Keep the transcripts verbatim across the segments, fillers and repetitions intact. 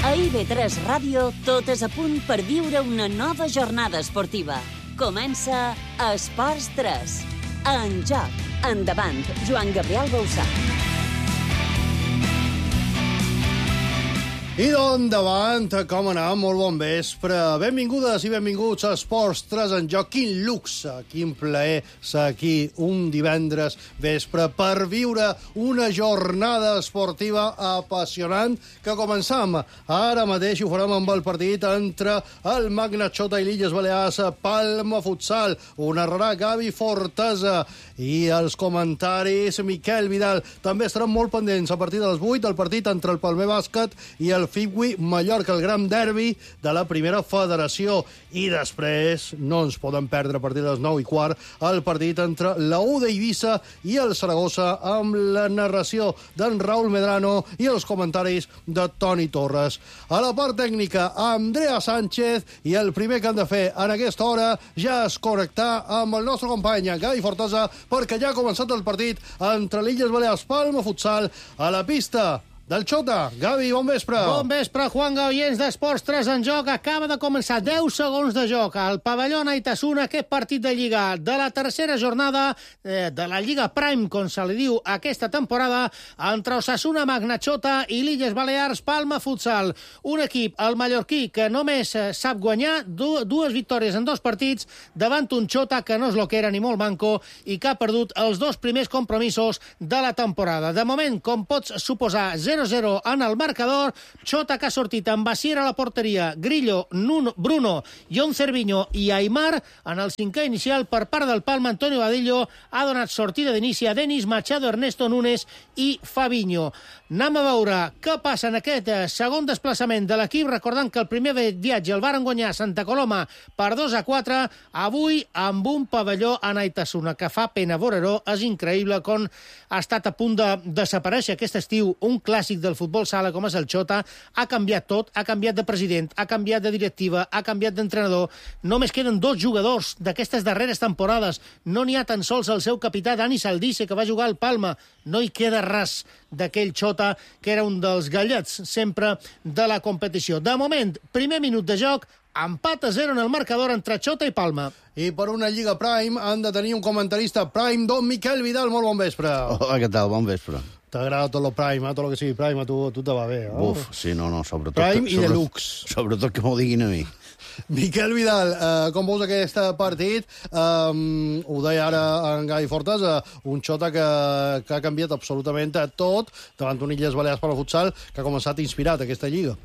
A I V tres Ràdio, tot és a punt per viure una nova jornada esportiva. Comença Esports tres. En joc. Endavant, Joan Gabriel Bausà. I d'endavant, com anem? Molt bon vespre. Benvingudes i benvinguts a Esports tres en joc. Quin luxe, quin plaer ser aquí un divendres vespre per viure una jornada esportiva apassionant que començam ara mateix. Ho farem amb el partit entre el Magna Xota i l'Illes Balears, Palma Futsal. Ho narrarà Gavi Fortesa i els comentaris Miquel Vidal. També estaran molt pendents a partir de les vuit del partit entre el Palmer Bàsquet i el Figui Mallorca, el gran derbi de la primera federació. I després no ens poden perdre a partir de les nou i quart el partit entre la U d'Eivissa i el Saragossa amb la narració d'en Raúl Medrano i els comentaris de Toni Torres. A la part tècnica, Andrea Sánchez, i el primer que han de fer en aquesta hora ja és connectar amb el nostre company Gavi Fortesa, perquè ja ha començat el partit entre l'Illes Balears Palma Futsal a la pista del Xota. Gavi, bon vespre. Bon vespre, Juan Gauiens d'Esports tres en joc. Acaba de començar deu segons de joc al pavelló Naitasuna, aquest partit de Lliga de la tercera jornada eh, de la Lliga Prime, com se li diu aquesta temporada, entre Osasuna Magna Xota i l'Illes Balears Palma Futsal. Un equip, el mallorquí, que només eh, sap guanyar du dues victòries en dos partits davant un Xota que no és lo que era ni molt manco i que ha perdut els dos primers compromisos de la temporada. De moment, com pots suposar, zero a zero en el marcador. Xota que ha sortit amb Basier a la porteria, Grillo, Nuno, Bruno, Jon Cerviño i Aymar. En el cinquè inicial, per part del Palma, Antonio Badillo ha donat sortida d'inici a Denis Machado, Ernesto Núñez i Fabiño. Anem a veure què passa en aquest segon desplaçament de l'equip, recordant que el primer viatge el varen guanyar a Santa Coloma per dos a quatre, avui amb un pavelló a Naitasuna, que fa pena veure-ho. És increïble com ha estat a punt de desaparèixer aquest estiu un clàssic del futbol sala com és el Xota. Ha canviat tot, ha canviat de president, ha canviat de directiva, ha canviat d'entrenador. Només queden dos jugadors d'aquestes darreres temporades. No n'hi ha tan sols el seu capità, Dani Saldice, que va jugar al Palma. No hi queda res d'aquell Xota, que era un dels gallets sempre de la competició. De moment, primer minut de joc, empat a zero en el marcador entre Xota i Palma. I per una Lliga Prime han de tenir un comentarista Prime, don Miquel Vidal. Molt bon vespre. Hola, què tal? Bon vespre. T'agrada tot lo Prime, eh? Tot el que sigui Prime, a tu, a tu te va bé, eh? Buf, sí, no, no, sobretot... Prime i sobre, Deluxe. Sobretot que m'ho diguin a mi. Miquel Vidal, eh, com veus aquest partit? Eh, ho deia ara en Gavi Fortesa, un Xota que, que ha canviat absolutament tot davant un Illes Balears per al futsal, que ha començat inspirat aquesta lliga.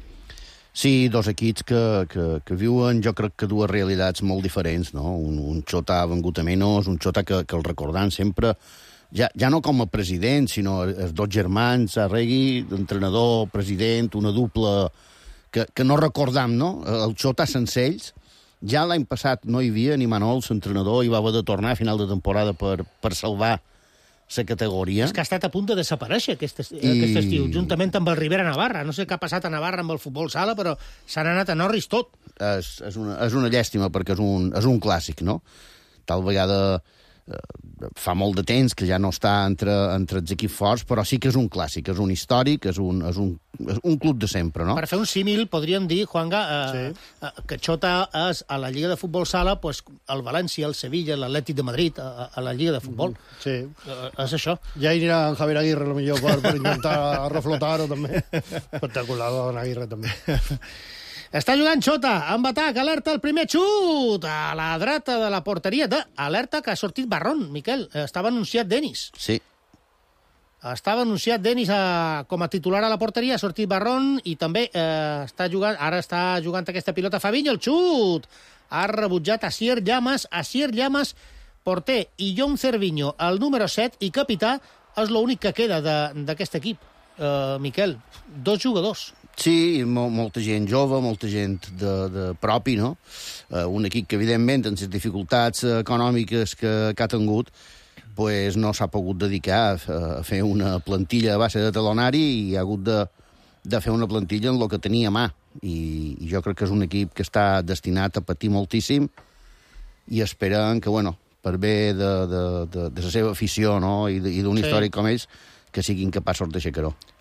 Sí, dos equips que, que, que viuen, jo crec que dues realitats molt diferents, no? Un, un Xota vengut a menys, un Xota que, que el recordant sempre... Ja, ja no com a president, sinó els dos germans, Arregui, entrenador, president, una dupla que, que no recordam, no? El Xota sense ells. Ja l'any passat no hi havia ni Manol, l'entrenador, i va haver de tornar a final de temporada per, per salvar la categoria. És que ha estat a punt de desaparèixer aquest, est I... aquest estiu, juntament amb el Rivera Navarra. No sé què ha passat a Navarra amb el futbol sala, però s'han anat a Norris tot. És, és, una, és una llàstima, perquè és un, és un clàssic, no? Tal vegada... fa molt de temps que ja no està entre, entre els equips forts, però sí que és un clàssic, és un històric, és un, és un, és un club de sempre, no? Per fer un símil, podríem dir, Juanga, eh, sí. eh, que Xota és a la Lliga de Futbol Sala pues, el València, el Sevilla, l'Atlètic de Madrid, a, a la Lliga de Futbol. Sí. Eh, és això. Ja hi anirà en Javier Aguirre, potser, per, per intentar reflotar-ho, també. Espectacular, en Aguirre, també. Està jugant Xota, amb atac, alerta el primer xut, a la dreta de la porteria de alerta que ha sortit Barrón, Miquel. Estava anunciat Denis. Sí. Estava anunciat Denis a, com a titular a la porteria, ha sortit Barrón i també eh, està jugant, ara està jugant aquesta pilota Fabiño, el xut. Ha rebutjat Asier Llamas, Asier Llamas, porter, i Jon Cerviño, el número set i capità, és l'únic que queda d'aquest equip. Uh, Miquel, dos jugadors. Sí, mo molta gent jove, molta gent de, de propi, no? Uh, un equip que, evidentment, amb les dificultats econòmiques que, que ha tingut, pues, no s'ha pogut dedicar a, a fer una plantilla a base de talonari i ha hagut de, de fer una plantilla en el que tenia a mà. I, I jo crec que és un equip que està destinat a patir moltíssim i esperen que, bueno, per bé de, de, de, de la seva afició, no? I d'un sí. històric com ells, que siguin capaços d'aixecar-ho.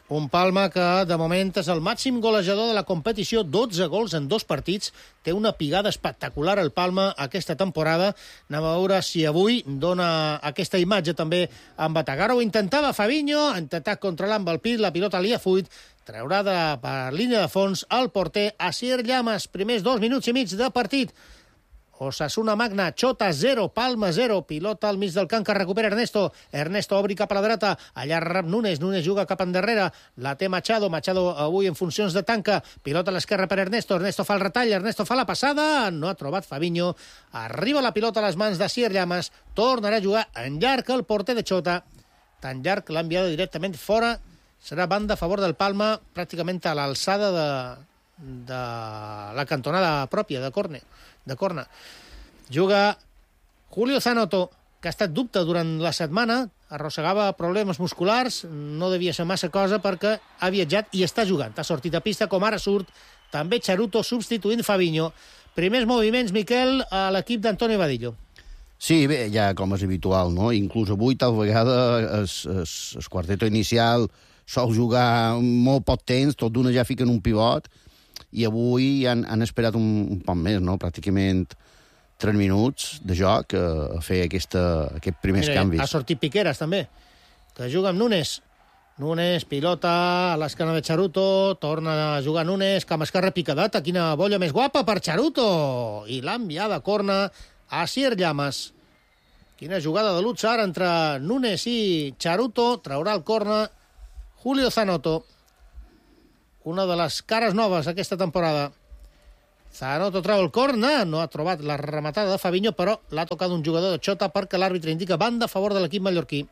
Un Palma que, de moment, és el màxim golejador de la competició, dotze gols en dos partits. Té una pigada espectacular el Palma aquesta temporada. Anem a veure si avui dona aquesta imatge també amb Batagara. Ho intentava Fabinho, ha intentat controlar amb el pit, la pilota li ha fuit, traurà de, per línia de fons el porter Asier Llamas. Primers dos minuts i mig de partit. Osasuna Magna, Xota zero, Palma zero, pilota al mig del camp que recupera Ernesto. Ernesto obri cap a la dreta, allà rep Nunes, Nunes juga cap endarrere, la té Machado, Machado avui en funcions de tanca, pilota a l'esquerra per Ernesto, Ernesto fa el retall, Ernesto fa la passada, no ha trobat Fabinho, arriba la pilota a les mans de Asier Llamas, tornarà a jugar en llarg el porter de Xota, tan llarg que l'ha enviat directament fora, serà banda a favor del Palma, pràcticament a l'alçada de, de la cantonada pròpia de Corne. de corna. Juga Julio Zanotto, que ha estat dubte durant la setmana, arrossegava problemes musculars, no devia ser massa cosa perquè ha viatjat i està jugant. Ha sortit a pista, com ara surt també Charuto substituint Fabinho. Primers moviments, Miquel, a l'equip d'Antonio Vadillo. Sí, bé, ja com és habitual, no? Inclús avui, tal vegada, el quarteto inicial sol jugar molt poc temps, tot d'una ja fiquen un pivot, i avui han, han esperat un, un poc més, no? Pràcticament tres minuts de joc a, a fer aquesta, aquests primers Mira, canvis. Ha sortit Piqueras, també, que juga amb Nunes. Nunes, pilota a l'esquena de Charuto, torna a jugar Nunes, camp esquerre picadeta, quina bolla més guapa per Charuto! I l'ha enviada a corna a Asier Llamas. Quina jugada de luxe ara entre Nunes i Charuto, traurà el corna Julio Zanotto. Una de les cares noves aquesta temporada. Zanotto treu el corna, no ha trobat la rematada de Fabinho, però l'ha tocat un jugador de Xota perquè l'àrbitre indica banda a favor de l'equip mallorquí.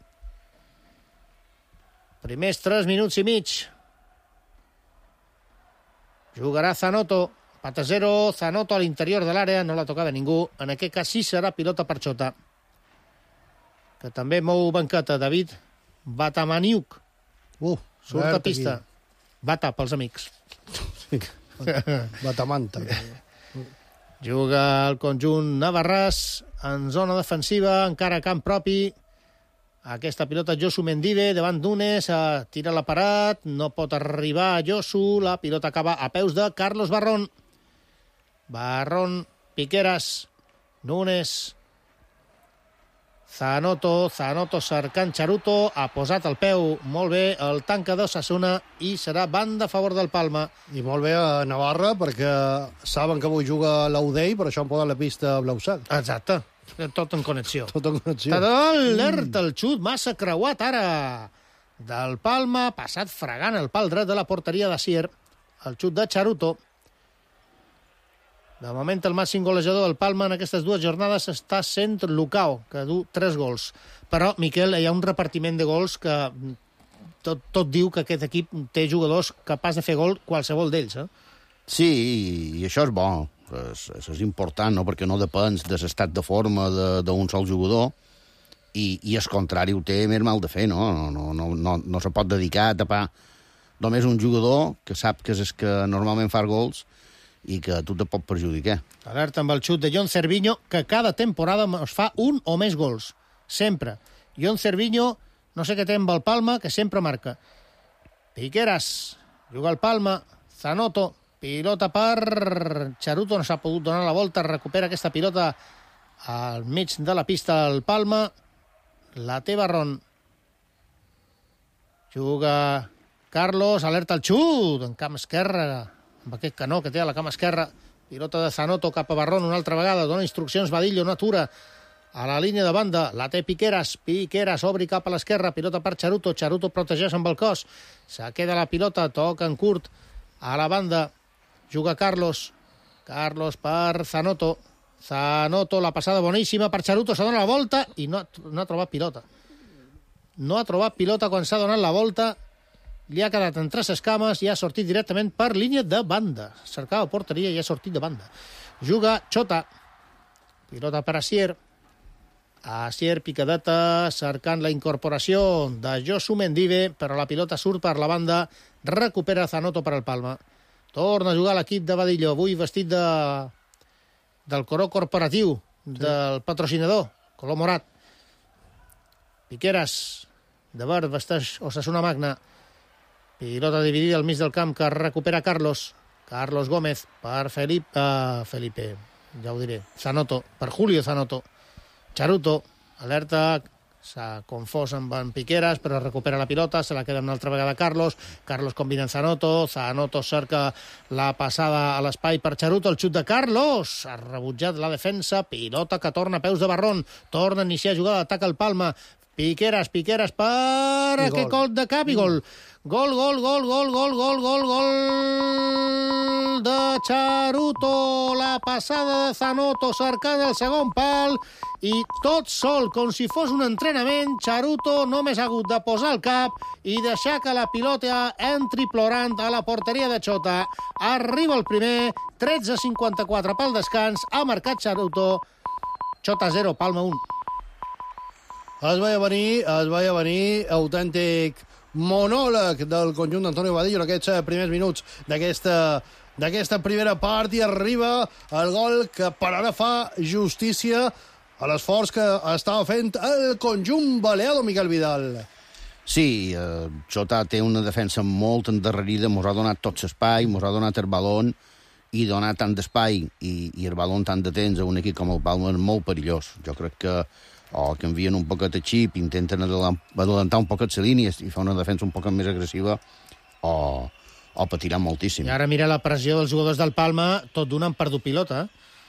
Primers tres minuts i mig. Jugarà Zanotto. Pata zero, Zanotto a l'interior de l'àrea, no la tocava ningú. En aquest cas sí serà pilota per Xota, que també mou banqueta. David Batamaniuk. Uh, Surt a pista. Aquí. Bata, pels amics. Sí. Batamanta. Juga el conjunt navarrès en zona defensiva, encara a camp propi. Aquesta pilota Josu Mendive davant Nunes, tira la parat, no pot arribar a Josu, la pilota acaba a peus de Carlos Barrón. Barrón, Piqueras, Nunes, Zanotto, Zanotto cercant Charuto, ha posat el peu molt bé el tanca d'Osasuna i serà banda a favor del Palma. I molt bé a Navarra, perquè saben que avui juga l'Audei, per això han posat la pista blau-sac. Exacte, tot en connexió. Tot en connexió. Tot alerta, el xut massa creuat ara del Palma, passat fregant el pal dret de la porteria d'Asier. El xut de Charuto. De moment, el màxim golejador del Palma en aquestes dues jornades està sent Lucao, que du tres gols. Però, Miquel, hi ha un repartiment de gols que tot, tot diu que aquest equip té jugadors capaç de fer gol qualsevol d'ells, eh? Sí, i això és bo. És, és important, no? Perquè no depens de l'estat de forma d'un sol jugador i, i el contrari ho té més mal de fer, no? No, no, no, no, no se pot dedicar a tapar només un jugador que sap que és el que normalment fa gols i que tu te pot perjudicar. Alerta amb el xut de Jon Cervinho, que cada temporada es fa un o més gols. Sempre. Jon Cervinho, no sé què té amb el Palma, que sempre marca. Piqueras, juga el Palma, Zanotto, pilota per Charuto, no s'ha pogut donar la volta, recupera aquesta pilota al mig de la pista el Palma, la té Barrón. Juga Carlos, alerta el xut, en camp esquerre, amb aquest canó que té a la cama esquerra, pilota de Zanotto cap a Barrón una altra vegada, dona instruccions Vadillo, no atura a la línia de banda, la té Piqueras, Piqueras obri cap a l'esquerra, pilota per Charuto, Charuto protegeix amb el cos, se queda la pilota, toca en curt a la banda, juga Carlos, Carlos per Zanotto, Zanotto, la passada boníssima per Charuto, s'ha donat la volta i no, no ha trobat pilota. No ha trobat pilota quan s'ha donat la volta, li ha quedat entre ses cames i ha sortit directament per línia de banda. Cercava porteria i ha sortit de banda. Juga Xota. Pilota per Asier. Asier, picadeta, cercant la incorporació de Josu Mendive, però la pilota surt per la banda, recupera Zanotto per al Palma. Torna a jugar l'equip de Vadillo, avui vestit de, del coró corporatiu, del patrocinador, color morat. Piqueras, de verd, vesteix Osasuna Magna. Pilota dividida al mig del camp que recupera Carlos. Carlos Gómez per Felipe, uh, Felipe, ja ho diré, Zanotto, per Julio Zanotto. Charuto, alerta, s'ha confós amb en Piqueras, però recupera la pilota, se la queda una altra vegada Carlos. Carlos combina amb Zanotto, Zanotto cerca la passada a l'espai per Charuto, el xut de Carlos, ha rebutjat la defensa, pilota que torna a peus de Barrón, torna a iniciar jugada d'atac al Palma, Piqueras, Piqueras per aquest gol de cap i gol. Gol, gol, gol, gol, gol, gol, gol, gol de Charuto. La passada de Zanotto cercant el segon pal i tot sol, com si fos un entrenament, Charuto només ha hagut de posar el cap i deixar que la pilota entri plorant a la porteria de Chota. Arriba el primer, tretze cinquanta-quatre pel descans, ha marcat Charuto. Chota zero, Palma un. Es veia venir, es veia venir, autèntic monòleg del conjunt d'Antonio Vadillo en aquests primers minuts d'aquesta d'aquesta primera part i arriba el gol que per ara fa justícia a l'esforç que estava fent el conjunt baleado, Miquel Vidal. Sí, eh, Chota té una defensa molt endarrerida, mos ha donat tot l'espai, mos ha donat el balon i donar tant d'espai i, i el balon tant de temps a un equip com el Palma és molt perillós. Jo crec que o canvien un poquet de xip, intenten adelantar un poquet les línies i fer una defensa un poquet més agressiva o, o patiran moltíssim. I ara mira la pressió dels jugadors del Palma, tot d'un han perdut pilota.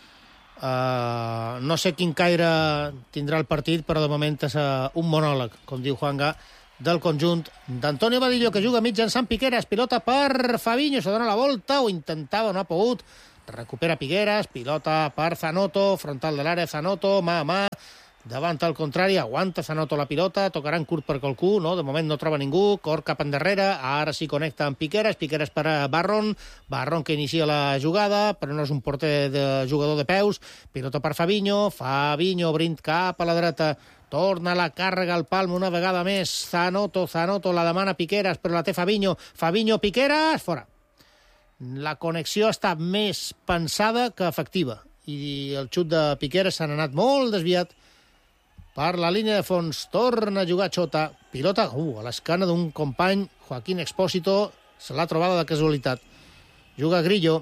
Uh, no sé quin caire tindrà el partit, però de moment és uh, un monòleg, com diu Juanga, del conjunt d'Antonio Vadillo, que juga mitjançant Piqueras, pilota per Fabinho, se dona la volta, ho intentava, no ha pogut, recupera Piqueras, pilota per Zanotto, frontal de l'àrea, Zanotto, mà a mà, davant al contrari, aguanta Zanotto la pilota, tocaran curt per qualcú, no? De moment no troba ningú, cor cap endarrere, ara sí connecta amb Piqueras, Piqueras per a Barrón, Barrón que inicia la jugada, però no és un porter de jugador de peus, pilota per Fabinho, Fabinho obrint cap a la dreta, torna la càrrega al Palma una vegada més, Zanotto, Zanotto la demana Piqueras, però la té Fabinho, Fabinho, Piqueras, fora. La connexió està més pensada que efectiva, i el xut de Piqueras s'ha anat molt desviat per la línia de fons, torna a jugar Chota, pilota uh, a l'escana d'un company, Joaquín Expósito, se l'ha trobada de casualitat. Juga Grillo,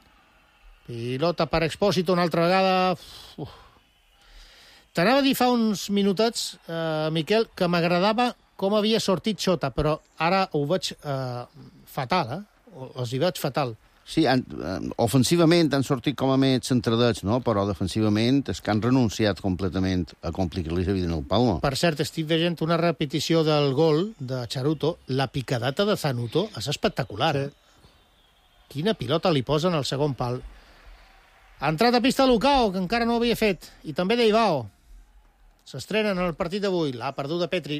pilota per Expósito una altra vegada. Uf. T'anava a dir fa uns minutets, eh, Miquel, que m'agradava com havia sortit Chota, però ara ho veig eh, fatal, eh? Els hi veig fatal. Sí, han, ofensivament han sortit com a més centradets, no? Però defensivament és que han renunciat completament a complicar-li la vida en el Palma. Per cert, estic veient una repetició del gol de Charuto. La picadata de Zanotto és espectacular. Sí. Eh? Quina pilota li posen al segon pal. Ha entrat a pista Lucao, que encara no ho havia fet, i també Deivao. S'estrenen en el partit d'avui. L'ha perduda Petri.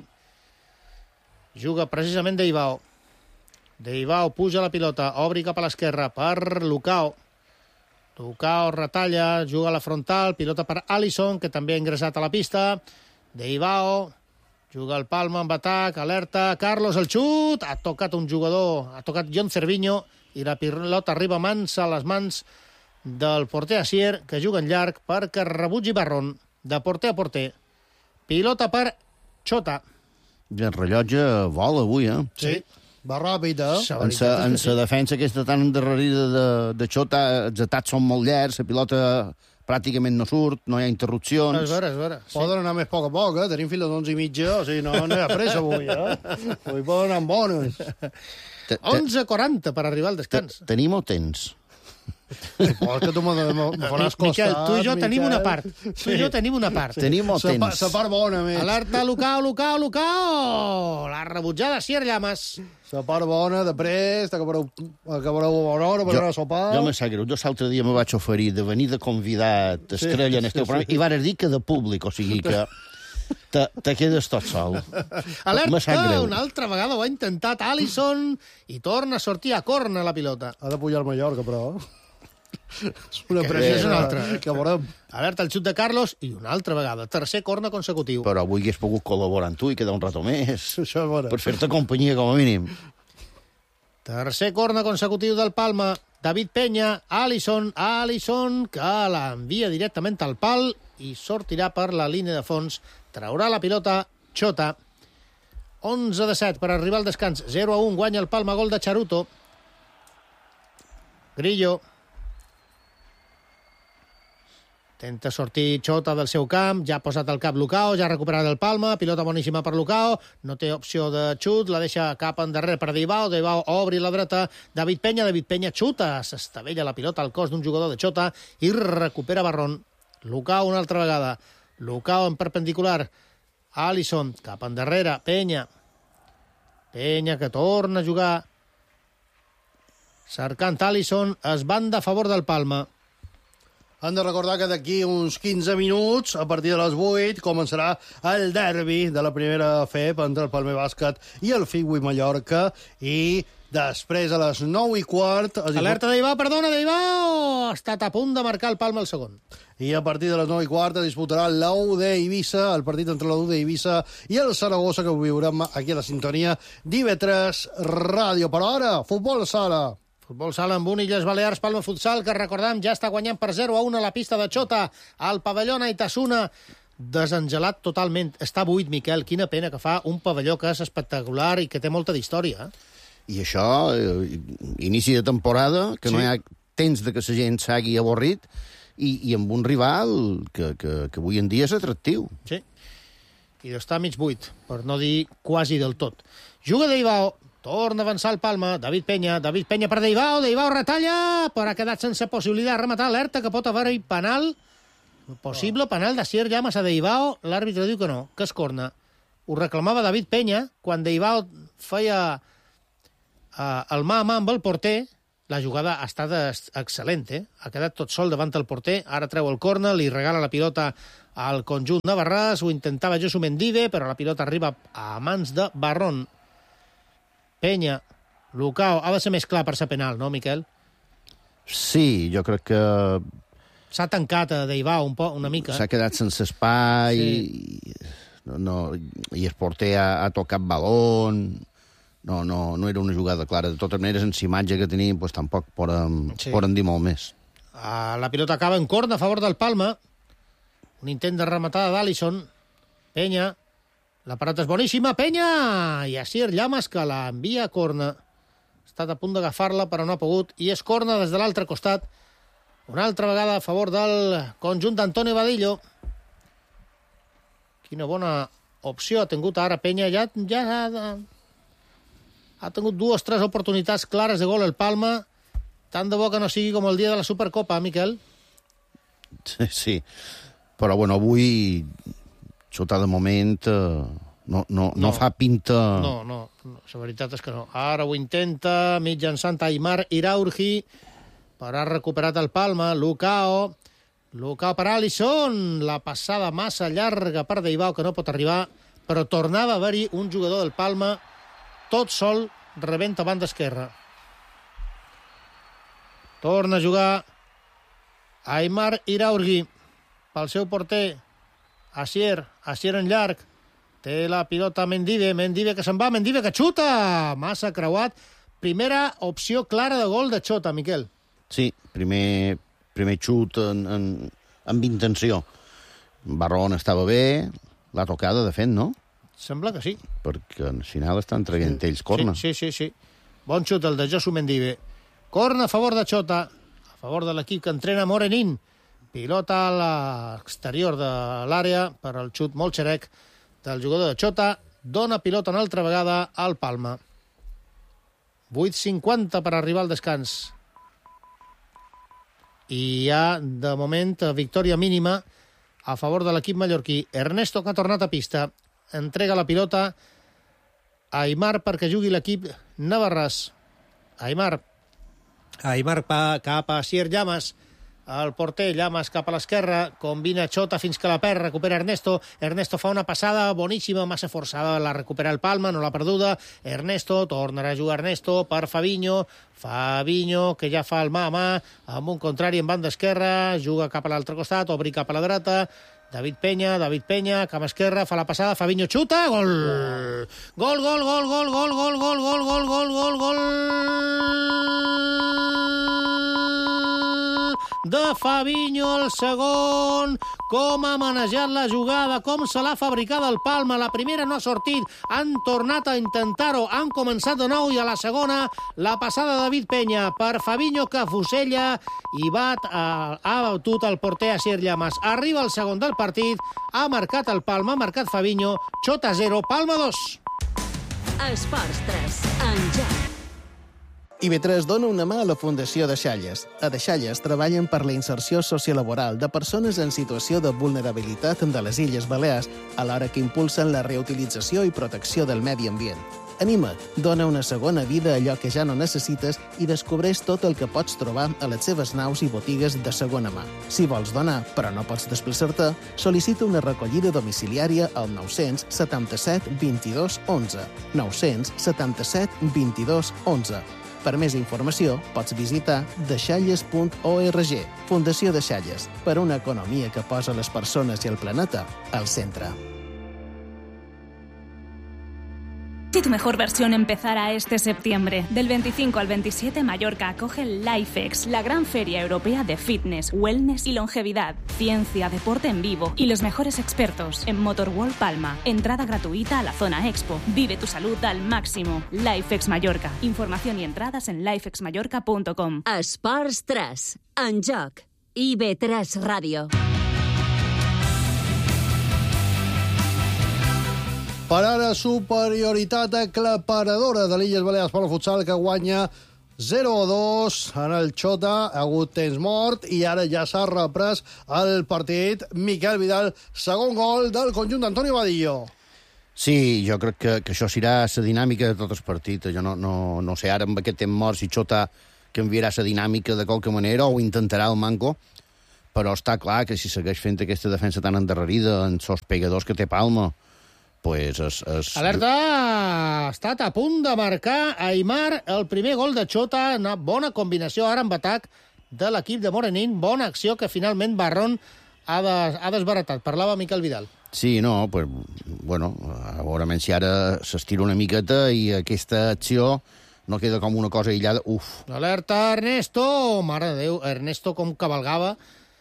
Juga precisament Deivao. Deivao puja la pilota, obri cap a l'esquerra per Lucao. Lucao retalla, juga a la frontal, pilota per Alisson, que també ha ingressat a la pista. Deivao juga al Palma amb atac, alerta, Carlos el xut, ha tocat un jugador, ha tocat John Cervinho, i la pilota arriba a mans a les mans del porter Asier, que juga en llarg perquè rebutgi Barrón, de porter a porter. Pilota per Chota. I el rellotge vola avui, eh? Sí. Va ràpid, eh? En sa, en sa defensa aquesta tan endarrerida de, de Chota, els atacs són molt llargs, la pilota pràcticament no surt, no hi ha interrupcions. És vera, és vera. Sí. Poden anar més a poc a poc, eh? Tenim fins a l'onze i mitja, o sigui, no, no hi ha pressa avui, eh? Avui poden anar amb bones. onze quaranta per arribar al descans. Tenim o tens? Oh, és que tu me, me, me faràs costat, Miquel, tu i jo Miquel. tenim una part. Tu sí. i jo tenim una part. Sí. Tenim o sa, tens? La part bona, més. Alerta, Lucao, Lucao, Lucao! La rebutjada, Sier Llamas. La part bona, després, acabareu, acabareu a bona hora per anar a sopar. Jo me sap greu. Jo l'altre dia me vaig oferir de venir de convidat estrella sí, en el teu sí, programa sí. I vares dir que de públic, o sigui que te, te quedes tot sol. Alerta, una altra vegada ho ha intentat Alisson i torna a sortir a corna la pilota. Ha de pujar al Mallorca, però... És una pressió, és una altra. Que veurem. Alerta el xut de Carlos i una altra vegada. Tercer corna consecutiu. Però avui hagués pogut col·laborar amb tu i quedar un rato més. Això és bona. Per fer-te companyia, com a mínim. Tercer corna consecutiu del Palma. David Peña, Alisson, Alisson, que l'envia directament al pal i sortirà per la línia de fons. Traurà la pilota Chota. onze de set per arribar al descans. zero a un, guanya el Palma, gol de Charuto. Grillo. Tenta sortir Xota del seu camp, ja ha posat el cap Lucao, ja ha recuperat el Palma, pilota boníssima per Lucao, no té opció de xut, la deixa cap endarrere per Deibao, Deibao obri la dreta, David Peña, David Peña xuta, s'estavella la pilota al cos d'un jugador de Xota i recupera Barrón. Lucao una altra vegada, Lucao en perpendicular, Alisson cap endarrere, Peña, Peña que torna a jugar, cercant Alisson, es banda a favor del Palma. Han de recordar que d'aquí uns quinze minuts, a partir de les vuit, començarà el derbi de la primera F E P entre el Palmer Bàsquet i el Figui Mallorca, i després a les nou i quart... Alerta Deibao, perdona, Deibao! Ha estat a punt de marcar el Palma el segon. I a partir de les nou i quart es disputarà l'A U D Eivissa, el partit entre l'A U D Eivissa i el Saragossa, que ho viurem aquí a la sintonia d'I V tres Ràdio. Però ara, futbol sala. Futbol sala amb un Illes Balears, Palma Futsal, que recordam ja està guanyant per zero a un a la pista de Xota, al pavelló Naitasuna, desengelat totalment. Està buit, Miquel, quina pena que fa un pavelló que és espectacular i que té molta d'història. I això, eh, inici de temporada, que sí. No hi ha temps de que la gent s'hagi avorrit, i, i amb un rival que, que, que avui en dia és atractiu. Sí, i està mig buit, per no dir quasi del tot. Juga Deibao, torna a avançar el Palma, David Peña, David Peña per Deibao, Deibao retalla, però ha quedat sense possibilitat de rematar, alerta que pot haver-hi penal, possible penal de Sier Llamas a Deibao, l'àrbitre diu que no, que es corna. Ho reclamava David Peña, quan Deibao feia uh, el mà a mà amb el porter, la jugada ha estat excel·lent, eh? Ha quedat tot sol davant el porter, ara treu el corna, li regala la pilota al conjunt de Barràs, ho intentava Josu Mendive, però la pilota arriba a mans de Barrón. Peña, Lucao, ha de ser més clar per ser penal, no, Miquel? Sí, jo crec que... S'ha tancat a Deibao un poc, una mica. S'ha quedat sense espai, sí. i, no, no, i el porter ha, ha tocat balón, no, no, no era una jugada clara. De totes maneres, en la imatge que tenim, pues, tampoc poden, sí. poden dir molt més. Ah, la pilota acaba en corna a favor del Palma, un intent de rematada d'Alisson, Peña, la parada és boníssima, Peña! I Asier Llamas, que la envia a corna. Ha estat a punt d'agafar-la, però no ha pogut. I és corna des de l'altre costat. Una altra vegada a favor del conjunt d'Antonio Badillo. Quina bona opció ha tingut ara Peña. Ja, ja ha, ha tingut dues o tres oportunitats clares de gol el Palma. Tant de bo que no sigui com el dia de la Supercopa, Miquel. Sí, sí. Però, bueno, avui... Xota, de moment, eh, no, no, no, no fa pinta... No, no, no, la veritat és que no. Ara ho intenta mitjançant Aimar Iraurgi, però ha recuperat el Palma, Lucao, Lucao per Alisson, la passada massa llarga per Deibao, que no pot arribar, però tornava a haver-hi un jugador del Palma, tot sol, rebent a banda esquerra. Torna a jugar Aimar Iraurgi, pel seu porter, Asier, Asier en llarg, té la pilota Mendive, Mendive que se'n va, Mendive que xuta, massa creuat, primera opció clara de gol de Xota, Miquel. Sí, primer, primer xut en, en, amb intenció. Barrón estava bé, la tocada de fet, no? Sembla que sí. Perquè al final estan traient sí, ells corna. Sí, sí, sí, sí. Bon xut el de Josu Mendive. Corna a favor de Xota, a favor de l'equip que entrena Morenín. Pilota a l'exterior de l'àrea per al xut molt xerec del jugador de Xota. Dona pilota una altra vegada al Palma. vuit cinquanta per arribar al descans. I hi ha, de moment, victòria mínima a favor de l'equip mallorquí. Ernesto, que ha tornat a pista, entrega la pilota a Aimar perquè jugui l'equip navarràs. Aimar. Aimar cap a Sier Llamas. El porter, Llamas cap a l'esquerra, combina Xota fins que la perd, recupera Ernesto. Ernesto fa una passada boníssima, massa forçada, la recupera el Palma, no l'ha perduda. Ernesto, tornarà a jugar Ernesto per Fabinho. Fabinho, que ja fa el mà a mà, amb un contrari en banda esquerra, juga cap a l'altre costat, obri cap a la dreta. David Peña, David Peña, cap esquerra, fa la passada, Fabinho xuta, gol! Gol, gol, gol, gol, gol, gol, gol, gol, gol, gol, gol, gol! de Fabinho, el segon, com ha manejat la jugada, com se l'ha fabricat el Palma. La primera no ha sortit, han tornat a intentar-ho, han començat de nou, i a la segona la passada de David Peña per Fabinho, que fusella i bat, a, ha batut el porter Asier Llamas. Arriba el segon del partit, ha marcat el Palma, ha marcat Fabinho, Xota zero, Palma dos. Esports tres, en joc. I B tres dona una mà a la Fundació Deixalles. A Deixalles treballen per la inserció sociolaboral de persones en situació de vulnerabilitat de les Illes Balears, alhora que impulsen la reutilització i protecció del medi ambient. Anima't, dona una segona vida a allò que ja no necessites i descobreix tot el que pots trobar a les seves naus i botigues de segona mà. Si vols donar, però no pots desplaçar-te, sol·licita una recollida domiciliària al nou-cents setanta-set vint-i-dos onze. nou-cents setanta-set vint-i-dos onze. Per més informació, pots visitar deixalles punt org. Fundació Deixalles, per una economia que posa les persones i el planeta al centre. Si tu mejor versión empezara este septiembre. Del veinticinco al veintisiete, Mallorca acoge el LifeX, la gran feria europea de fitness, wellness y longevidad, ciencia, deporte en vivo y los mejores expertos en Motorworld Palma. Entrada gratuita a la zona Expo. Vive tu salud al máximo. LifeX Mallorca. Información y entradas en lifex mallorca punto com. Esports tres, en joc. I B tres Ràdio. Per ara, superioritat aclaparadora de l'Illes Balears per al futsal, que guanya zero a dos en el Xota. Ha hagut temps mort i ara ja s'ha reprès el partit. Miquel Vidal, segon gol del conjunt d'Antonio Vadillo. Sí, jo crec que, que això serà la dinàmica de tot el partit. Jo no, no, no sé ara amb aquest temps mort si Xota canviarà la dinàmica de qualque manera o intentarà el manco, però està clar que si segueix fent aquesta defensa tan endarrerida en sos pegadors que té Palma, pues es, es... Alerta! Ha estat a punt de marcar Aimar el primer gol de Xota. Una bona combinació ara amb atac de l'equip de Morenín. Bona acció que finalment Barrón ha, de, ha desbaratat. Parlava Miquel Vidal. Sí, no, pues, bueno, a veure si ara s'estira una miqueta i aquesta acció no queda com una cosa aïllada. Uf! Alerta, Ernesto! Mare de Déu, Ernesto com cavalgava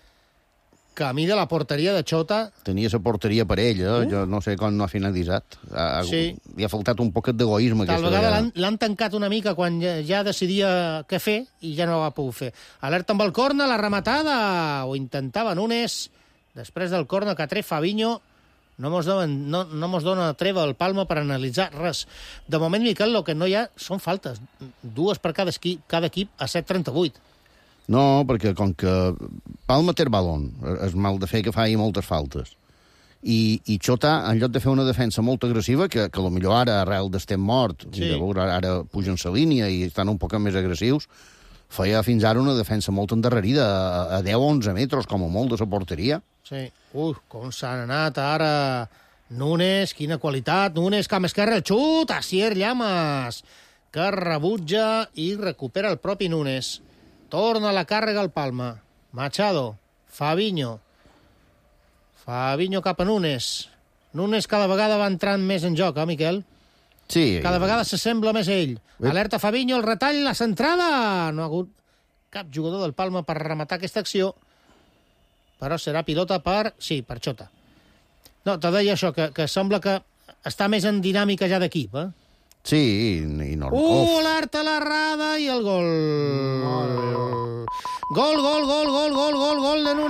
camí de la porteria de Xota. Tenia la porteria per ell, eh? Uh. Jo no sé com no ha finalitzat. Ha, sí. Li ha faltat un poquet d'egoisme. Tal vegada l'han tancat una mica quan ja, ja decidia què fer i ja no ho ha pogut fer. Alerta amb el córner, la rematada, ho intentava Núñez. Després del córner que treu Fabinho, no mos, donen, no, no mos dona treva el Palma per analitzar res. De moment, Miquel, el que no hi ha són faltes. Dues per cada equip, cada equip a set trenta-vuit. No, perquè com que Palma té el balón, és mal de fer que faci moltes faltes. I, i Xota, en lloc de fer una defensa molt agressiva, que, que potser ara, arrel d'estem mort, sí. I de veure, ara pugen la línia i estan un poc més agressius, feia fins ara una defensa molt endarrerida, a, a deu o onze metres, com a molt, de la porteria. Sí. Ui, com s'han anat ara Núñez, quina qualitat. Núñez, camp esquerre, el xut, Asier Llamas, que rebutja i recupera el propi Núñez. Torna la càrrega al Palma. Machado, Fabinho. Fabinho cap a Núñez. Núñez cada vegada va entrant més en joc, eh, Miquel? Sí. Cada vegada s'assembla més a ell. Alerta Fabinho, el retall, la centrada. No ha hagut cap jugador del Palma per rematar aquesta acció, però serà pilota per... Sí, per Xota. No, te deia això, que, que sembla que està més en dinàmica ja d'equip, eh? Sí, i normal. Uh, alerta l'errada i el gol. Gol, gol, gol, gol, gol, gol, gol de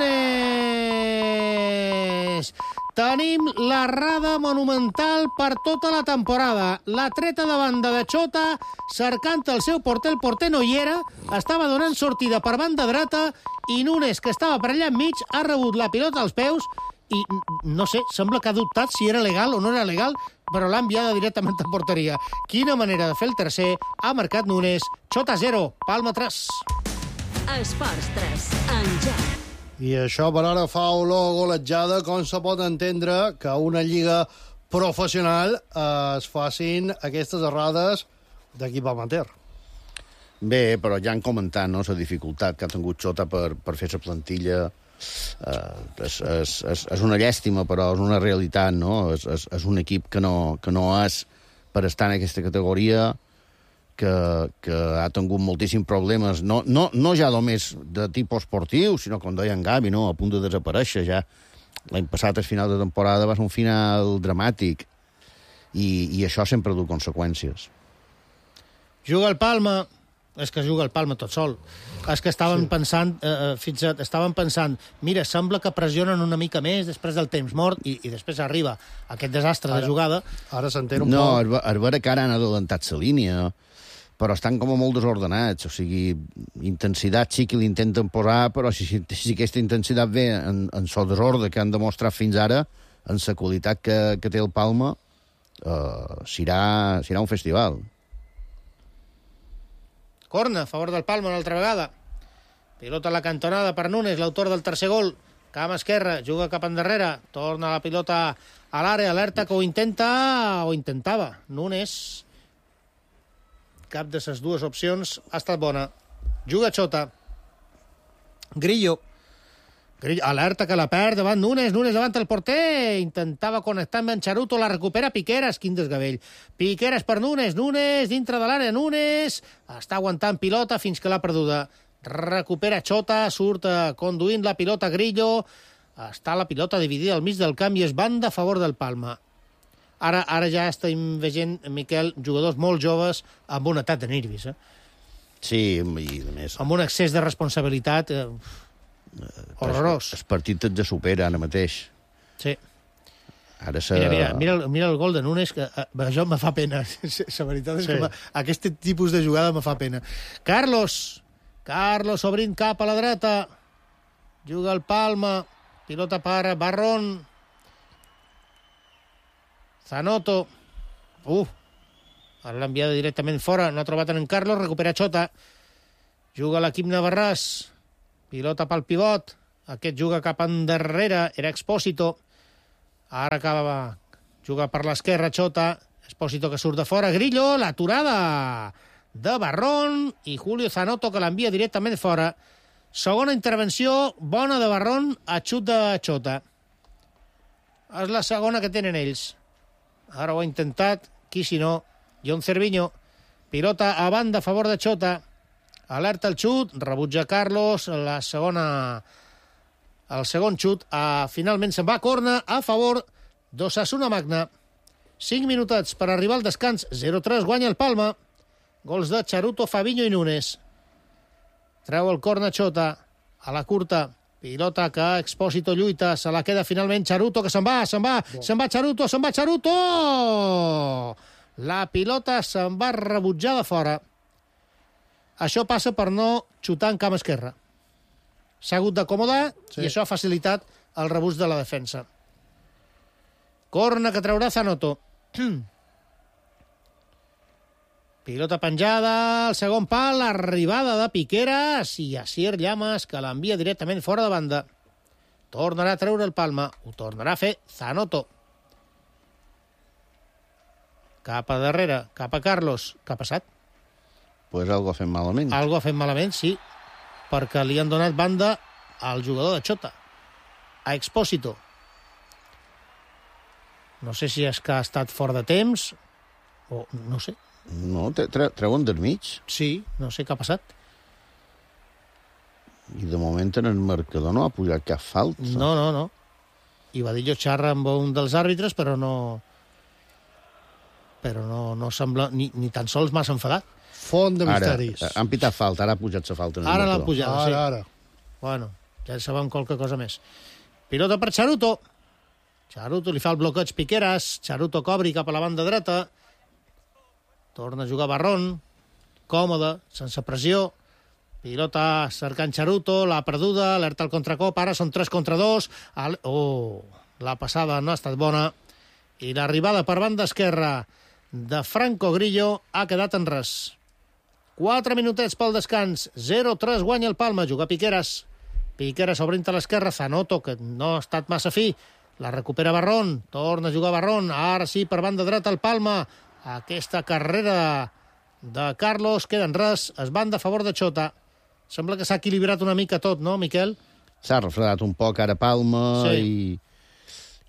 Núñez. Tenim l'errada monumental per tota la temporada. La treta de banda de Xota, cercant el seu porter. El porter no hi era, estava donant sortida per banda dreta i Núñez, que estava per allà enmig, ha rebut la pilota als peus i, no sé, sembla que ha dubtat si era legal o no era legal, però l'ha enviada directament a porteria. Quina manera de fer el tercer. Ha marcat Núñez. Xota zero, Palma tres. Esports tres, en joc. I això per ara fa olor golejada. Com se pot entendre que una lliga professional es facin aquestes errades d'equip amateur? Bé, però ja han comentat, no?, la dificultat que ha tingut Xota per, per fer la plantilla. Uh, és, és, és, és una llàstima, però és una realitat, no? És, és, és un equip que no, que no és per estar en aquesta categoria, que, que ha tingut moltíssims problemes, no, no, no ja només de tipus esportiu, sinó, com deia en Gavi, no? A punt de desaparèixer ja. L'any passat, al final de temporada, va ser un final dramàtic, i, i això sempre du conseqüències. Juga el Palma, és que juga el Palma tot sol. És que estaven sí. pensant, eh, fins a, estaven pensant, mira, sembla que pressionen una mica més després del temps mort, i, i després arriba aquest desastre ara, de jugada. Ara s'entén un no, poc. No, és vera que ara han adelantat la línia, però estan com molt desordenats, o sigui, intensitat sí que l'intenten posar, però si, si aquesta intensitat ve en, en so desordre que han demostrat fins ara, en la qualitat que, que té el Palma, eh, serà, serà un festival. Corna, a favor del Palma una altra vegada. Pilota a la cantonada per Núñez, l'autor del tercer gol. Cama esquerra, juga cap endarrere, torna la pilota a l'àrea, alerta que ho intenta, o intentava. Núñez, cap de les dues opcions ha estat bona. Juga Xota. Grillo. Grillo, alerta que la perd davant Núñez, Núñez davant el porter, intentava connectar amb en Charuto, la recupera Piqueras, quin desgavell. Piqueras per Núñez, Núñez dintre de l'àrea, Núñez està aguantant pilota fins que l'ha perduda. Recupera Xota, surt conduint la pilota Grillo, està la pilota dividida al mig del camp i és banda a favor del Palma. Ara, ara ja estem veient, Miquel, jugadors molt joves amb un atac de nervis. Eh? Sí, i a més... Amb un excés de responsabilitat... Eh... horrorós. El partit et ja supera ara mateix. Sí. Ara se... Mira, mira, mira, el, mira el gol de Núñez, que eh, això me fa pena. La veritat és sí. que aquest tipus de jugada me fa pena. Carlos. Carlos obrint cap a la dreta. Juga el Palma. Pilota per Barrón. Zanotto. Uh. Ara l'ha enviada directament fora. No ha trobat en Carlos. Recupera Xota. Juga l'equip Navarràs. Pilota pel pivot. Aquest juga cap endarrere. Era Expósito. Ara acaba. Juga per l'esquerra Xota. Expósito que surt de fora. Grillo. L'aturada de Barrón. I Julio Zanotto que l'envia directament fora. Segona intervenció. Bona de Barrón. A xut de Xota. És la segona que tenen ells. Ara ho ha intentat. Qui si no? John Cerviño. Pilota a banda a favor de Xota. Alerta el xut, rebutja Carlos, la segona, el segon xut, uh, finalment se'n va a corna a favor d'Osasuna Magna. Cinc minutets per arribar al descans, zero tres guanya el Palma. Gols de Charuto, Fabinho i Núñez. Treu el corna Xota, a la curta, pilota que Expósito lluita, se la queda finalment Charuto, que se'n va, se'n va, bon. se'n va Charuto, se'n va Charuto! La pilota se'n va rebutjar de fora. Això passa per no xutar en cama esquerra. S'ha hagut d'acomodar sí. i això ha facilitat el rebuig de la defensa. Corna que traurà Zanotto. Pilota penjada, el segon pal, l'arribada de Piqueras i Asier Llamas que l'envia directament fora de banda. Tornarà a treure el Palma, ho tornarà a fer Zanotto. Cap a darrere, cap a Carlos. Què ha passat? Pues algo ha fet malament. Algo ha fet malament, sí, perquè li han donat banda al jugador de Xota, a Expósito. No sé si és que ha estat fora de temps, o no sé. No, tre treuen del mig. Sí, no sé què ha passat. I de moment en el marcador no ha pujat cap falta. No, no, no. I Vadillo xarra amb un dels àrbitres, però no... Però no, no sembla... Ni, ni tan sols m'has enfadat. Font de misteris. Ara, han pitat falta, ara ha pujat la falta. Ara l'han pujat, sí. Ara, ara. Bueno, ja sabem qualque cosa més. Pilota per Charuto. Charuto li fa el bloqueig Piqueras. Charuto cobri cap a la banda dreta. Torna a jugar Barrón. Còmode, sense pressió. Pilota cercant Charuto, l'ha perduda, alerta el contracop, ara són tres contra dos. Al... Oh, la passada no ha estat bona. I l'arribada per banda esquerra de Franco Grillo ha quedat en res. Quatre minutets pel descans. zero tres guanya el Palma. Juga Piqueras. Piqueras obrint a l'esquerra. Zanotto, que no ha estat massa fi. La recupera Barrón. Torna a jugar Barrón. Ara sí, per banda dreta el Palma. Aquesta carrera de Carlos queda en res. Es banda a favor de Xota. Sembla que s'ha equilibrat una mica tot, no, Miquel? S'ha refredat un poc ara Palma sí. i,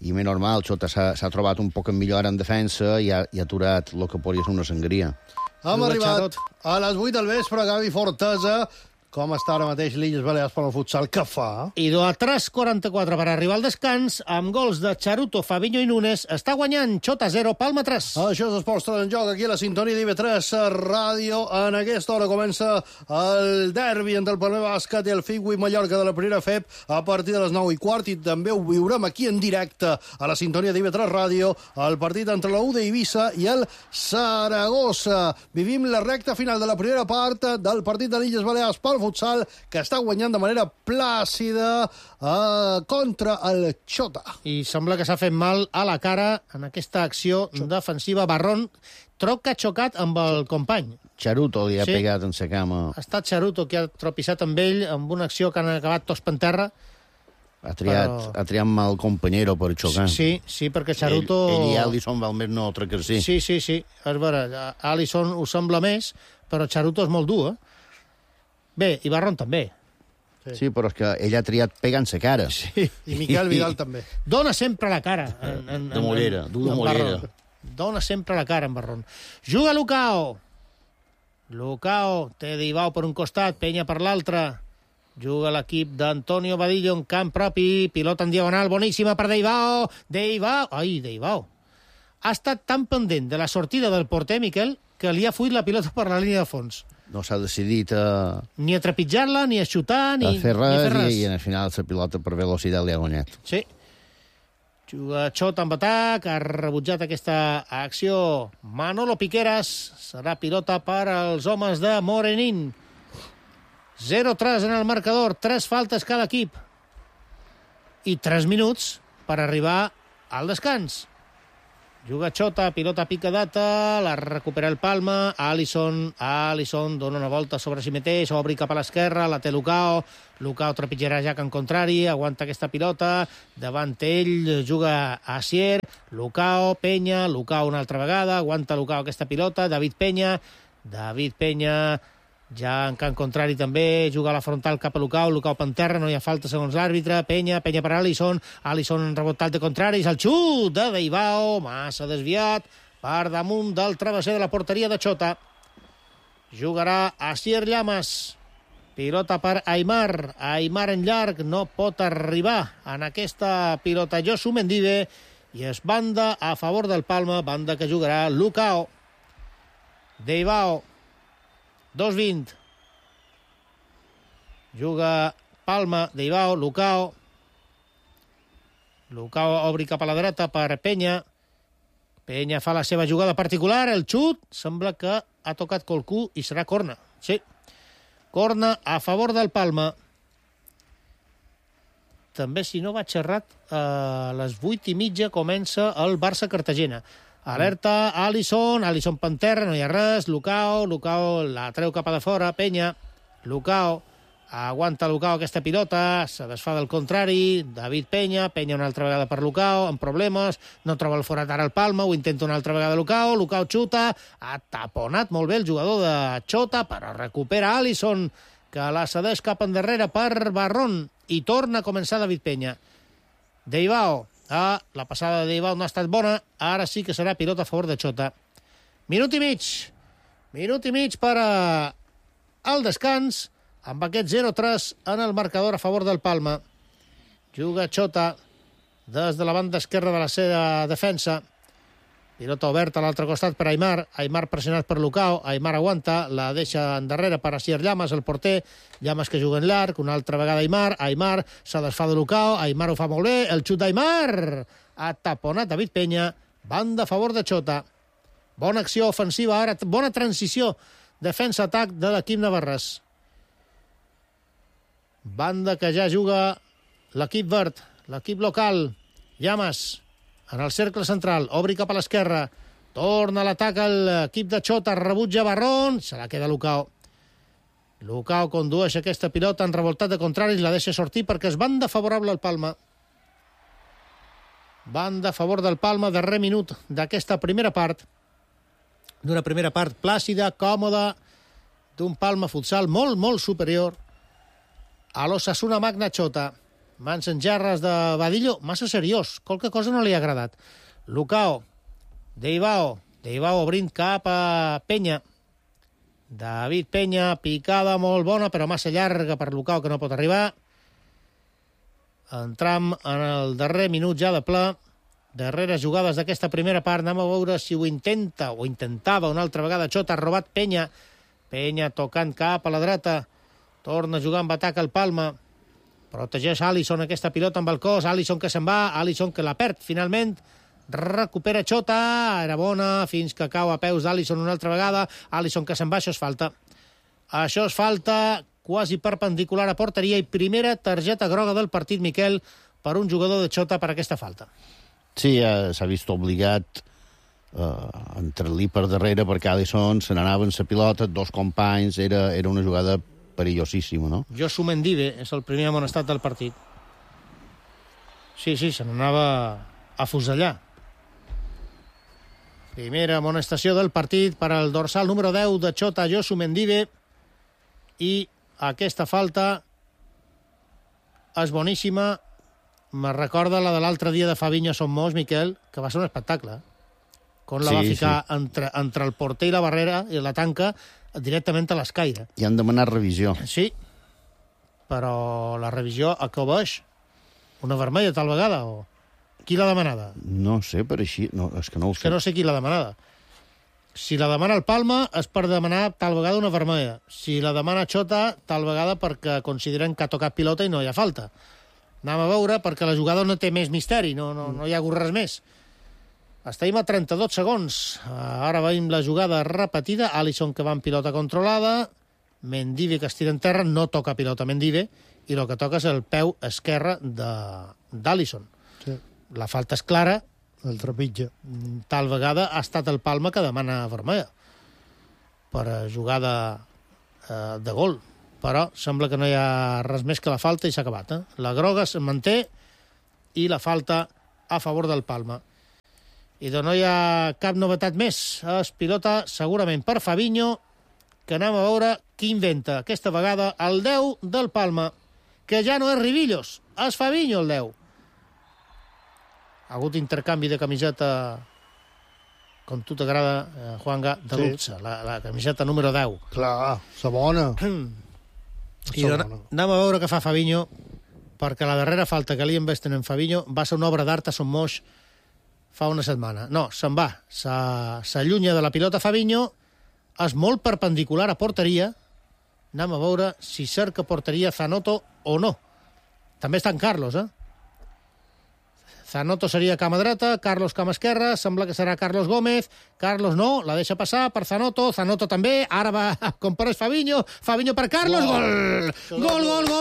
i més normal, Xota s'ha trobat un poc millor en defensa i ha, i ha aturat el que podria ser una sangria. Hem arribat a les vuit del vespre, Gavi Fortesa. Com està ara mateix l'Illes Balears per al futsal? Què fa? I a tres quaranta-quatre per arribar al descans, amb gols de Charuto, Fabinho i Núñez, està guanyant Xota zero, Palma tres. Això és Esports tres en joc, aquí a la sintonia d'I V tres Ràdio. En aquesta hora comença el derbi entre el Palma Bàsquet i el Figui Mallorca de la primera F E P a partir de les nou i quart, i també ho viurem aquí en directe a la sintonia d'I V tres Ràdio, el partit entre la U D Eivissa i el Saragossa. Vivim la recta final de la primera part del partit de l'Illes Balears pel futsal, que està guanyant de manera plàcida eh, contra el Xota. I sembla que s'ha fet mal a la cara en aquesta acció defensiva. Barrón troc que ha xocat amb el company. Charuto li ha Sí. pegat en sa cama. Ha estat Charuto qui ha tropissat amb ell amb una acció que han acabat tots per terra. Ha triat, Però- ha triat mal companyero per xocar. Sí, sí, perquè Charuto... Ell, ell i Allison val més no altre que sí. Sí, sí, sí. És vera, Allison ho sembla més, però Charuto és molt dur, eh? Bé, i Barrón també. Sí, però és que ell ha triat pegant sa cara. Sí. I Miquel Vidal també. Dona sempre la cara. En, en, De mollera, en- dur de en mollera. Barrón. Dona sempre la cara en Barrón. Juga Lucao. Lucao té Deibao per un costat, Penya per l'altre. Juga l'equip d'Antonio Badillo en camp propi. Pilota en diagonal, boníssima per Deibao. Deibao. Ai, Deibao. Ha estat tan pendent de la sortida del porter, Miquel, que li ha fuit la pilota per la línia de fons. No s'ha decidit a, Ni a trepitjar-la, ni a xutar, ni a fer res, ni a fer res. i, i al final la pilota per velocitat li ha guanyat. Sí. Juga Xota amb atac, ha rebutjat aquesta acció Manolo Piqueras. Serà pilota per als homes de Morenín. zero tres en el marcador, tres faltes cada equip. I tres minuts per arribar al descans. Juga Xota, pilota pica data, la recupera el Palma, Allison, Allison dona una volta sobre si mateix, obri cap a l'esquerra, la té Lucao, Lucao trepitjarà ja que en contrari, aguanta aquesta pilota, davant ell juga Asier, Lucao, Penya, Lucao una altra vegada, aguanta Lucao aquesta pilota, David Penya, David Penya, ja en camp contrari també, juga a la frontal cap a Lucao, Lucao per terra, no hi ha falta segons l'àrbitre, Penya, Penya per Allison, Allison en rebotat de contraris, el xut de Deibao, massa desviat, per damunt del travesser de la porteria de Xota. Jugarà Asier Llamas, pilota per Aimar, Aimar en llarg, no pot arribar en aquesta pilota Josu Mendive, i és banda a favor del Palma, banda que jugarà Lucao. Deibao, dos vint. Juga Palma, Deibao, Lucao. Lucao obri cap a la dreta per Penya. Penya fa la seva jugada particular, el xut, sembla que ha tocat qualcú i serà corna. Sí, corna a favor del Palma. També, si no vaig errat, a les vuit i mitja comença el Barça-Cartagena. Alerta, Allison, Allison per terra, no hi ha res, Lucao, Lucao la treu cap a de fora, Penya, Lucao, aguanta Lucao aquesta pilota, se desfà del contrari, David Penya, Penya una altra vegada per Lucao, amb problemes, no troba el forat ara el Palma, ho intenta una altra vegada Lucao, Lucao xuta, ha taponat molt bé el jugador de Xota, però recupera Allison, que la cedeix cap endarrere per Barrón, i torna a començar David Penya. Deibao, ah, la passada de Deibao no ha estat bona, ara sí que serà pilota a favor de Xota. Minut i mig, minut i mig per a... al descans, amb aquest zero tres en el marcador a favor del Palma. Juga Xota des de la banda esquerra de la seva defensa. Pilota oberta a l'altre costat per Aimar. Aimar pressionat per Lucao. Aimar aguanta, la deixa endarrere per Asier Llamas, el porter. Llamas que juga en l'arc, una altra vegada Aimar. Aimar se desfà de Lucao. Aimar ho fa molt bé. El xut d'Aimar. Ha taponat David Penya. Banda a favor de Xota. Bona acció ofensiva ara. Bona transició. Defensa-atac de l'equip navarrès. Banda que ja juga l'equip verd, l'equip local. Llamas en el cercle central, obri cap a l'esquerra, torna a l'atac a l'equip de Xota, rebutja Barrón, se la queda Lucao. Lucao condueix aquesta pilota en revoltat de contraris, la deixa sortir perquè és banda favorable al Palma. Banda a favor del Palma, darrer minut d'aquesta primera part. D'una primera part plàcida, còmoda, d'un Palma futsal molt, molt superior a l'Osasuna Magna Xota. Mans en gerres de Badillo, massa seriós. Qualque cosa no li ha agradat. Lucao, Deibao, Deibao obrint cap a Penya. David Penya, picada molt bona, però massa llarga per Lucao, que no pot arribar. Entram en el darrer minut ja de ple. Darreres jugades d'aquesta primera part. Anem a veure si ho intenta, o intentava una altra vegada. Xota ha robat Penya. Penya tocant cap a la dreta. Torna a jugar amb atac al Palma. Protegeix Alisson aquesta pilota amb el cos. Alisson que se'n va. Alisson que la perd finalment. Recupera Xota. Era bona fins que cau a peus d'Alisson una altra vegada. Alisson que se'n va. Això és falta. Això és falta quasi perpendicular a porteria i primera targeta groga del partit, Miquel, per un jugador de Xota per aquesta falta. Sí, eh, s'ha vist obligat eh, a entrar-li per darrere perquè Alisson se n'anava en la pilota, dos companys, era, era una jugada perillosíssima, no? Josu Mendive és el primer amonestat del partit. Sí, sí, se n'anava a fusellar. Primera amonestació del partit per al dorsal número deu de Xota, Josu Mendive, i aquesta falta és boníssima. Me recorda la de l'altre dia de Fabinho a Somos, Miquel, que va ser un espectacle. Com la sí, va ficar sí. entre, entre el porter i la barrera i la tanca directament a l'escaire. I han demanat revisió. Sí, però la revisió a què obeix? Una vermella tal vegada? O... Qui l'ha demanada? No sé, per així... No, és que no ho és sé. que no sé qui l'ha demanada. Si la demana el Palma és per demanar tal vegada una vermella. Si la demana Xota, tal vegada perquè consideren que ha tocat pilota i no hi ha falta. Anem a veure, perquè la jugada no té més misteri, no, no, no hi ha hagut res més. Estem a trenta-dos segons. Ara veiem la jugada repetida. Alisson que va en pilota controlada. Mendive que es tira en terra. No toca pilota Mendive. I el que toca és el peu esquerre d'Alisson. Sí. La falta és clara. El trepitja. Tal vegada ha estat el Palma que demana vermella per jugada eh, de gol. Però sembla que no hi ha res més que la falta i s'ha acabat. Eh? La groga es manté i la falta a favor del Palma. I doncs no hi ha cap novetat més. Es pilota segurament per Fabinho, que anem a veure qui inventa aquesta vegada el deu del Palma, que ja no és Ribillos, és Fabinho el deu. Ha hagut intercanvi de camiseta, com tu t'agrada, eh, Juanga, de sí. luxe, la, la camiseta número deu. Clar, sa bona. I doncs, anem a veure què fa Fabinho, perquè la darrera falta que li investen en Fabinho va ser una obra d'art a Son Moix fa una setmana. No, se'n va, s'allunya de la pilota Fabinho, és molt perpendicular a porteria. Anem a veure si cerca porteria Zanotto o no. També està en Carlos, eh? Zanotto seria cama dreta, Carlos cama esquerra, sembla que serà Carlos Gómez. Carlos no, la deixa passar per Zanotto, Zanotto també, ara va com per Fabinho, Fabinho per Carlos, gol! Gol, gol, gol!